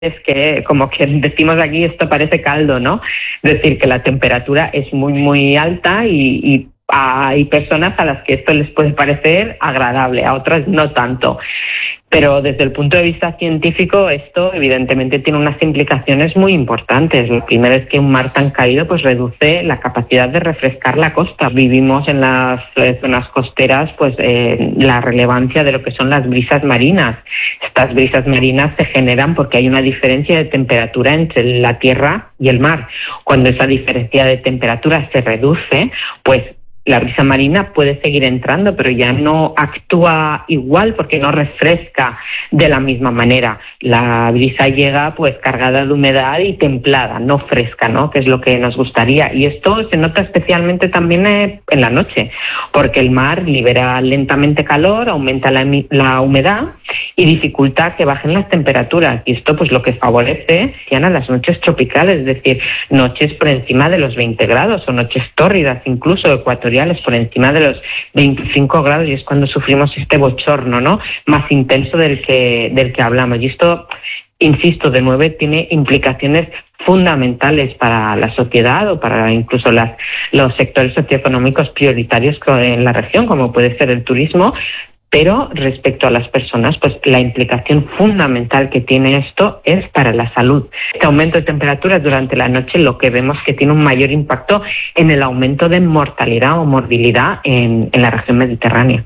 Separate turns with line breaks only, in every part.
es que, como que decimos aquí, esto parece caldo, ¿no? Es decir, que la temperatura es muy, muy alta y hay personas a las que esto les puede parecer agradable, a otras no tanto. Pero desde el punto de vista científico, esto evidentemente tiene unas implicaciones muy importantes. Lo primero es que un mar tan cálido pues reduce la capacidad de refrescar la costa. Vivimos en las zonas costeras pues la relevancia de lo que son las brisas marinas. Estas brisas marinas se generan porque hay una diferencia de temperatura entre la tierra y el mar. Cuando esa diferencia de temperatura se reduce, pues la brisa marina puede seguir entrando, pero ya no actúa igual porque no refresca de la misma manera. La brisa llega pues cargada de humedad y templada, no fresca, ¿no? Que es lo que nos gustaría. Y esto se nota especialmente también en la noche, porque el mar libera lentamente calor, aumenta la humedad y dificulta que bajen las temperaturas. Y esto pues lo que favorece sean a las noches tropicales, es decir, noches por encima de los 20 grados o noches tórridas, incluso ecuatoriales por encima de los 25 grados, y es cuando sufrimos este bochorno, ¿no? Más intenso del que hablamos. Y esto, insisto, de nuevo tiene implicaciones fundamentales para la sociedad o para incluso los sectores socioeconómicos prioritarios en la región, como puede ser el turismo. Pero respecto a las personas, pues la implicación fundamental que tiene esto es para la salud. Este aumento de temperaturas durante la noche lo que vemos que tiene un mayor impacto en el aumento de mortalidad o morbilidad en la región mediterránea.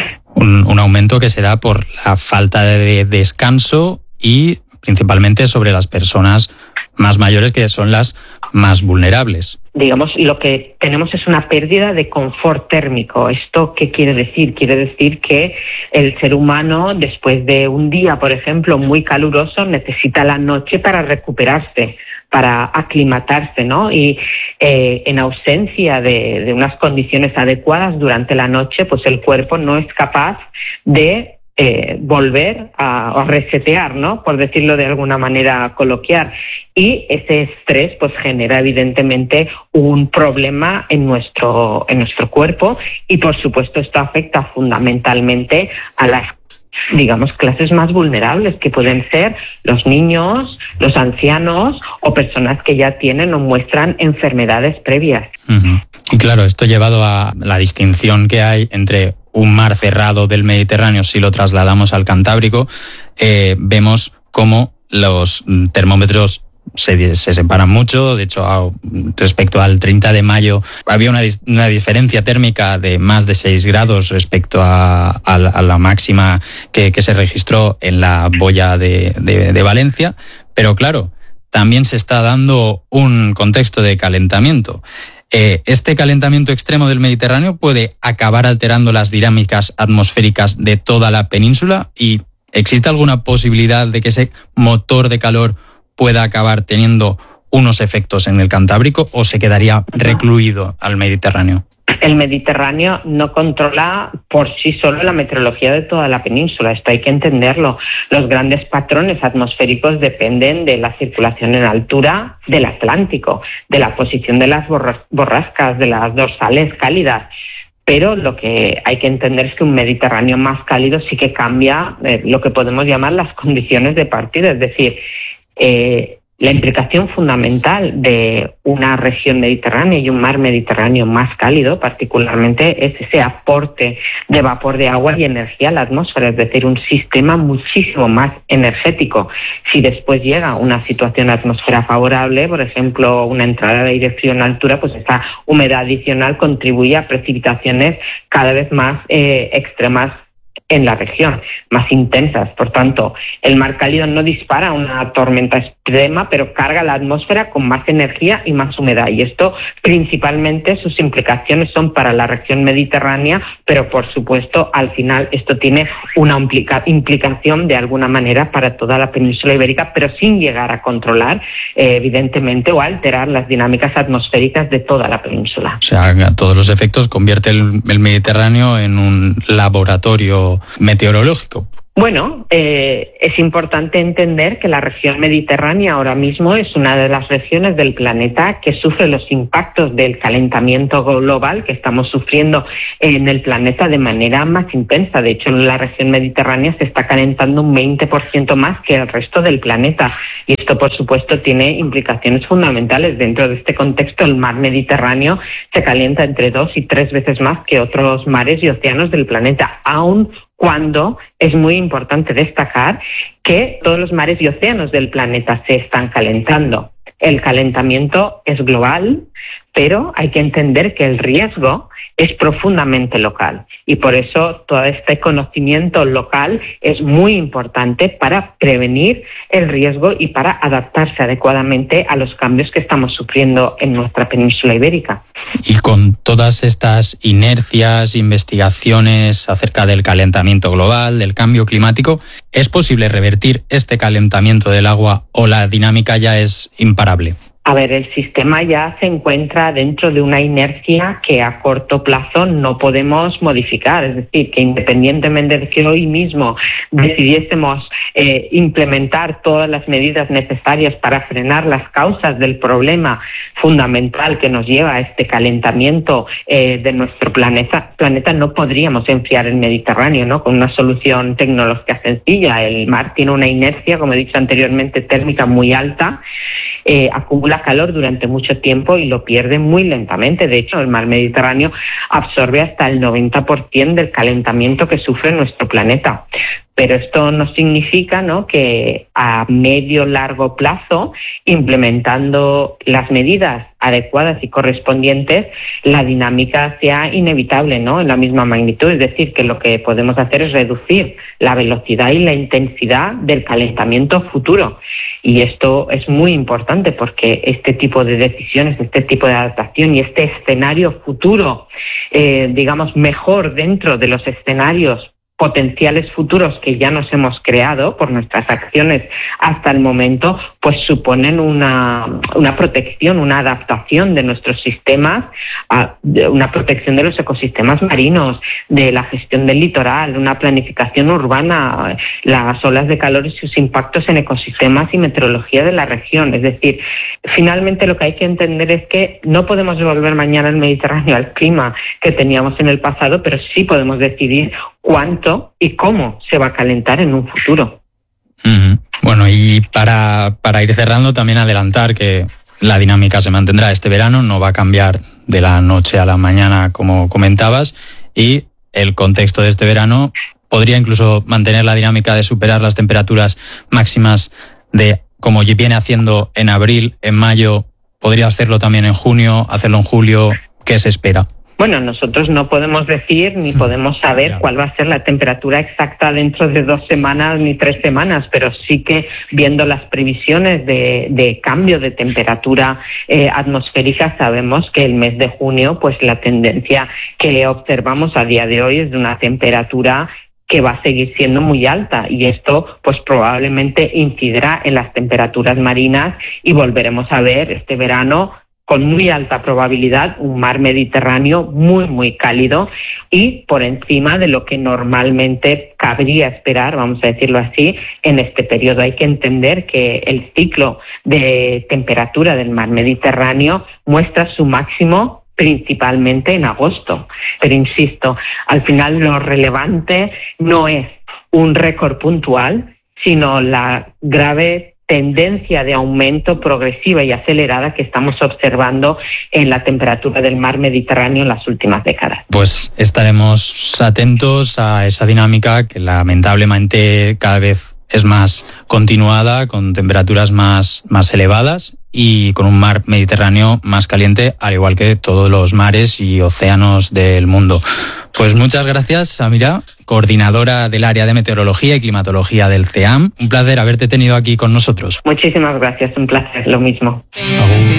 Un aumento que se da por la falta de descanso y principalmente sobre las personas más mayores, que son las más vulnerables.
Digamos, lo que tenemos es una pérdida de confort térmico. ¿Esto qué quiere decir? Quiere decir que el ser humano, después de un día, por ejemplo, muy caluroso, necesita la noche para recuperarse, para aclimatarse, ¿no? Y en ausencia de unas condiciones adecuadas durante la noche, pues el cuerpo no es capaz de volver a resetear, ¿no? Por decirlo de alguna manera coloquial. Y ese estrés pues genera evidentemente un problema en nuestro cuerpo, y por supuesto esto afecta fundamentalmente a las, digamos, clases más vulnerables, que pueden ser los niños, los ancianos o personas que ya tienen o muestran enfermedades previas.
Uh-huh. Y claro, esto llevado a la distinción que hay entre un mar cerrado del Mediterráneo, si lo trasladamos al Cantábrico, vemos cómo los termómetros se separan mucho. De hecho, respecto al 30 de mayo había una diferencia térmica de más de 6 grados respecto a la máxima que se registró en la boya de Valencia. Pero claro, también se está dando un contexto de calentamiento. Este calentamiento extremo del Mediterráneo puede acabar alterando las dinámicas atmosféricas de toda la península, y ¿existe alguna posibilidad de que ese motor de calor pueda acabar teniendo unos efectos en el Cantábrico, o se quedaría recluido al Mediterráneo?
El Mediterráneo no controla por sí solo la meteorología de toda la península, esto hay que entenderlo. Los grandes patrones atmosféricos dependen de la circulación en altura del Atlántico, de la posición de las borrascas, de las dorsales cálidas. Pero lo que hay que entender es que un Mediterráneo más cálido sí que cambia lo que podemos llamar las condiciones de partida, es decir, la implicación fundamental de una región mediterránea y un mar Mediterráneo más cálido particularmente es ese aporte de vapor de agua y energía a la atmósfera, es decir, un sistema muchísimo más energético. Si después llega una situación de atmósfera favorable, por ejemplo, una entrada de aire frío en altura, pues esa humedad adicional contribuye a precipitaciones cada vez más extremas en la región, más intensas. Por tanto, el mar cálido no dispara una tormenta extrema, pero carga la atmósfera con más energía y más humedad. Y esto, principalmente, sus implicaciones son para la región mediterránea, pero por supuesto, al final, esto tiene una implicación de alguna manera para toda la península ibérica, pero sin llegar a controlar, evidentemente, o alterar las dinámicas atmosféricas de toda la península.
O sea, a todos los efectos convierte el Mediterráneo en un laboratorio meteorológico,
Bueno, es importante entender que la región mediterránea ahora mismo es una de las regiones del planeta que sufre los impactos del calentamiento global que estamos sufriendo en el planeta de manera más intensa. De hecho, en la región mediterránea se está calentando un 20% más que el resto del planeta. Y esto, por supuesto, tiene implicaciones fundamentales. Dentro de este contexto, el mar Mediterráneo se calienta entre 2 y 3 veces más que otros mares y océanos del planeta, aún cuando es muy importante destacar que todos los mares y océanos del planeta se están calentando. El calentamiento es global, pero hay que entender que el riesgo es profundamente local y por eso todo este conocimiento local es muy importante para prevenir el riesgo y para adaptarse adecuadamente a los cambios que estamos sufriendo en nuestra península ibérica.
Y con todas estas inercias, investigaciones acerca del calentamiento global, del cambio climático, ¿es posible revertir este calentamiento del agua o la dinámica ya es imparable?
A ver, el sistema ya se encuentra dentro de una inercia que a corto plazo no podemos modificar. Es decir, que independientemente de que hoy mismo decidiésemos implementar todas las medidas necesarias para frenar las causas del problema fundamental que nos lleva a este calentamiento de nuestro planeta, no podríamos enfriar el Mediterráneo, ¿no? Con una solución tecnológica sencilla. El mar tiene una inercia, como he dicho anteriormente, térmica muy alta, acumula calor durante mucho tiempo y lo pierde muy lentamente. De hecho, el mar Mediterráneo absorbe hasta el 90% del calentamiento que sufre nuestro planeta. Pero esto no significa, ¿no?, que a medio largo plazo, implementando las medidas adecuadas y correspondientes, la dinámica sea inevitable, ¿no?, en la misma magnitud. Es decir, que lo que podemos hacer es reducir la velocidad y la intensidad del calentamiento futuro. Y esto es muy importante porque este tipo de decisiones, este tipo de adaptación y este escenario futuro, digamos, mejor dentro de los escenarios potenciales futuros que ya nos hemos creado por nuestras acciones hasta el momento, pues suponen una protección, una adaptación de nuestros sistemas, una protección de los ecosistemas marinos, de la gestión del litoral, una planificación urbana, las olas de calor y sus impactos en ecosistemas y meteorología de la región. Es decir, finalmente lo que hay que entender es que no podemos devolver mañana el Mediterráneo al clima que teníamos en el pasado, pero sí podemos decidir cuánto y cómo se va a calentar en un futuro.
Bueno, y para ir cerrando, también adelantar que la dinámica se mantendrá este verano, no va a cambiar de la noche a la mañana como comentabas, y el contexto de este verano podría incluso mantener la dinámica de superar las temperaturas máximas de como viene haciendo en abril, en mayo, podría hacerlo también en junio, hacerlo en julio. ¿Qué se espera?
Bueno, nosotros no podemos decir ni podemos saber cuál va a ser la temperatura exacta dentro de 2 semanas ni 3 semanas, pero sí que viendo las previsiones de cambio de temperatura atmosférica sabemos que el mes de junio, pues la tendencia que observamos a día de hoy es de una temperatura que va a seguir siendo muy alta y esto pues probablemente incidirá en las temperaturas marinas y volveremos a ver este verano con muy alta probabilidad un mar Mediterráneo muy, muy cálido y por encima de lo que normalmente cabría esperar, vamos a decirlo así, en este periodo. Hay que entender que el ciclo de temperatura del mar Mediterráneo muestra su máximo principalmente en agosto. Pero insisto, al final lo relevante no es un récord puntual, sino la grave tendencia de aumento progresiva y acelerada que estamos observando en la temperatura del mar Mediterráneo en las últimas décadas.
Pues estaremos atentos a esa dinámica que lamentablemente cada vez es más continuada, con temperaturas más elevadas y con un mar Mediterráneo más caliente, al igual que todos los mares y océanos del mundo. Pues muchas gracias, Amira, coordinadora del área de meteorología y climatología del CEAM. Un placer haberte tenido aquí con nosotros.
Muchísimas gracias, un placer, lo mismo.